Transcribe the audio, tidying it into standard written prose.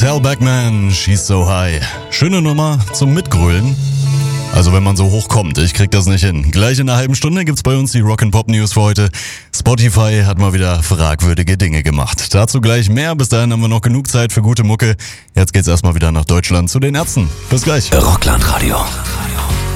Hal Backman, She's So High. Schöne Nummer zum Mitgrölen. Also wenn man so hoch kommt, ich krieg das nicht hin. Gleich in einer halben Stunde gibt's bei uns die Rock'n'Pop News für heute. Spotify hat mal wieder fragwürdige Dinge gemacht. Dazu gleich mehr, bis dahin haben wir noch genug Zeit für gute Mucke. Jetzt geht's erstmal wieder nach Deutschland zu den Ärzten. Bis gleich. Rockland Radio.